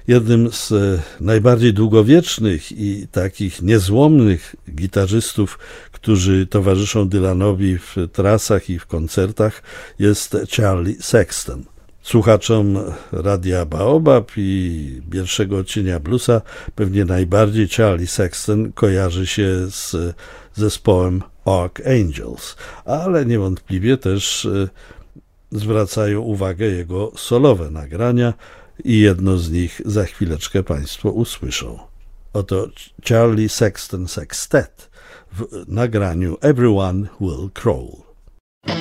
Jednym z najbardziej długowiecznych i takich niezłomnych gitarzystów, którzy towarzyszą Dylanowi w trasach i w koncertach, jest Charlie Sexton. Słuchaczom Radia Baobab i Pierwszego Odcienia Bluesa pewnie najbardziej Charlie Sexton kojarzy się z zespołem Archangels, ale niewątpliwie też zwracają uwagę jego solowe nagrania i jedno z nich za chwileczkę Państwo usłyszą. Oto Charlie Sexton Sextet w nagraniu Everyone Will Crawl.